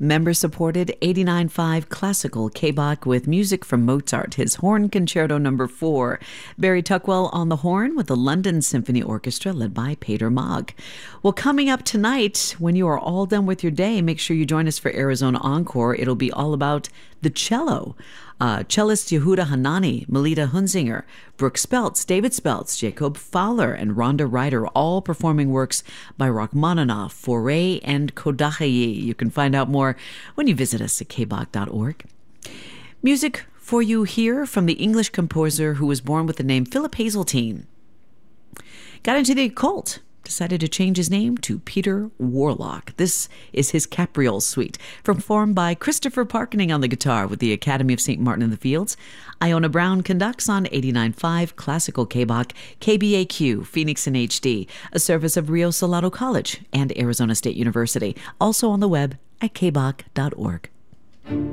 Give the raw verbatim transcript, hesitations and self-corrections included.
Member-supported eighty-nine point five classical K-Bach with music from Mozart, his Horn Concerto Number four. Barry Tuckwell on the horn with the London Symphony Orchestra led by Peter Maag. Well, coming up tonight, when you are all done with your day, make sure you join us for Arizona Encore. It'll be all about the cello. Uh, cellist Yehuda Hanani, Melita Hunzinger, Brooke Speltz, David Speltz, Jacob Fowler, and Rhonda Ryder, all performing works by Rachmaninoff, Fauré, and Kodachayi. You can find out more when you visit us at k bach dot org. Music for you here from the English composer who was born with the name Philip Hazeltine. Got into the occult. Decided to change his name to Peter Warlock. This is his Capriole Suite, performed by Christopher Parkening on the guitar with the Academy of Saint Martin in the Fields. Iona Brown conducts on eighty-nine point five Classical K-Bach, K B A Q, Phoenix in H D, a service of Rio Salado College and Arizona State University, also on the web at k bach dot org.